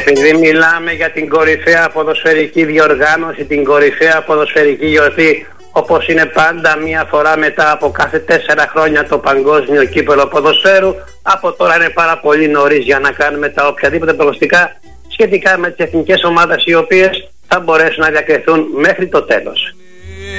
Επειδή μιλάμε για την κορυφαία ποδοσφαιρική διοργάνωση, την κορυφαία ποδοσφαιρική γιορτή, όπως είναι πάντα μία φορά μετά από κάθε 4 χρόνια το παγκόσμιο κύπελλο ποδοσφαίρου, από τώρα είναι πάρα πολύ νωρίς για να κάνουμε τα οποιαδήποτε προγνωστικά σχετικά με τις εθνικές ομάδες οι οποίες θα μπορέσουν να διακριθούν μέχρι το τέλος.